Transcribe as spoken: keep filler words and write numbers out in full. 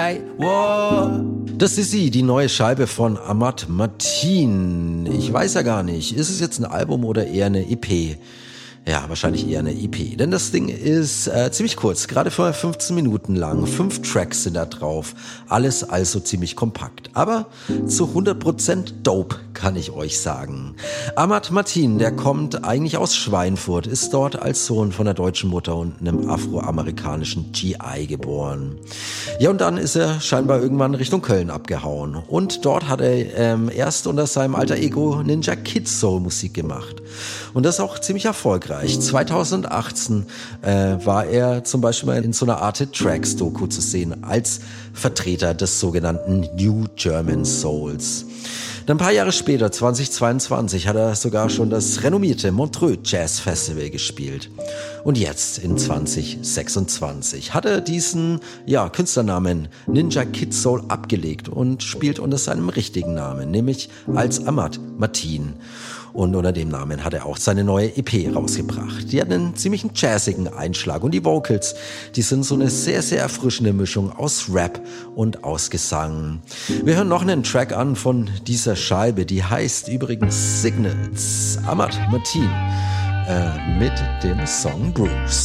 right, whoa. Das ist sie, die neue Scheibe von Ahmad Mateen. Ich weiß ja gar nicht, ist es jetzt ein Album oder eher eine E P? Ja, wahrscheinlich eher eine E P, denn das Ding ist äh, ziemlich kurz, gerade für fünfzehn Minuten lang. Fünf Tracks sind da drauf, alles also ziemlich kompakt, aber zu hundert Prozent dope, kann ich euch sagen. Ahmad Mateen, der kommt eigentlich aus Schweinfurt, ist dort als Sohn von einer deutschen Mutter und einem afroamerikanischen G I geboren. Ja, und dann ist er scheinbar irgendwann Richtung Köln abgehauen und dort hat er ähm, erst unter seinem alter Ego Ninja Kid Soul Musik gemacht und das auch ziemlich erfolgreich. zwanzig achtzehn äh, war er zum Beispiel in so einer Arte Tracks Doku zu sehen als Vertreter des sogenannten New German Souls. Dann ein paar Jahre später, zwanzig zweiundzwanzig, hat er sogar schon das renommierte Montreux Jazz Festival gespielt. Und jetzt in zwanzig sechsundzwanzig hat er diesen ja, Künstlernamen Ninja Kid Soul abgelegt und spielt unter seinem richtigen Namen, nämlich als Ahmad Mateen. Und unter dem Namen hat er auch seine neue E P rausgebracht. Die hat einen ziemlichen jazzigen Einschlag und die Vocals, die sind so eine sehr, sehr erfrischende Mischung aus Rap und aus Gesang. Wir hören noch einen Track an von dieser Scheibe, die heißt übrigens Signals. Ahmad Mateen äh, mit dem Song Bruce.